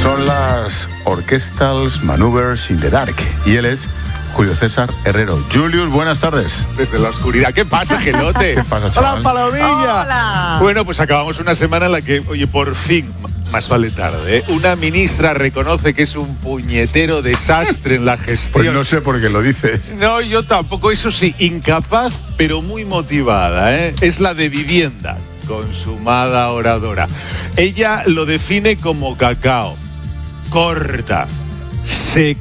Son las Orchestral Maneuvers in the Dark y él es Julio César Herrero. Julius, buenas tardes. Desde la oscuridad. ¿Qué pasa, Gelote? ¿Qué pasa, chaval? ¡Hola, Palomilla! ¡Hola! Bueno, pues acabamos una semana en la que, oye, por fin, más vale tarde, una ministra reconoce que es un puñetero desastre en la gestión. Pues no sé por qué lo dices. No, yo tampoco, eso sí, incapaz, pero muy motivada, ¿eh? Es la de vivienda, consumada oradora. Ella lo define como cacao, corta, seca.